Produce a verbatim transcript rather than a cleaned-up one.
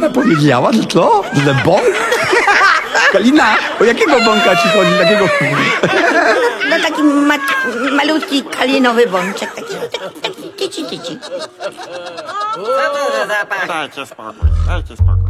Kalina powiedziała, że co? Że bąk? Kalina, o jakiego bąka ci chodzi? Takiego... No taki ma malutki kalinowy bączek, taki, taki tyci tyci. Co to za zapach? Dajcie spokój, dajcie spokój.